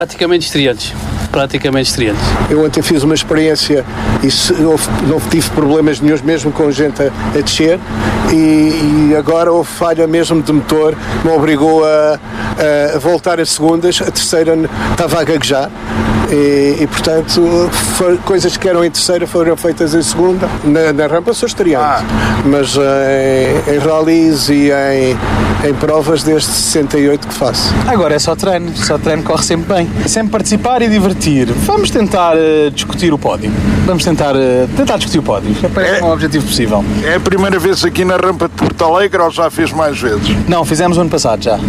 Praticamente estreantes. Eu ontem fiz uma experiência e não tive problemas nenhums, mesmo com gente a descer, e agora houve falha mesmo de motor, me obrigou a voltar a segundas, a terceira estava a gaguejar, e portanto coisas que eram em terceira foram feitas em segunda. Na rampa sou estreante, mas em rallies e em provas desde 68 que faço. Agora é só treino corre sempre bem. Sempre participar e divertir. Vamos tentar discutir o pódio. Vamos tentar discutir o pódio. Parece um objetivo possível. É a primeira vez aqui na rampa de Porto Alegre ou já fez mais vezes? Não, fizemos o ano passado já.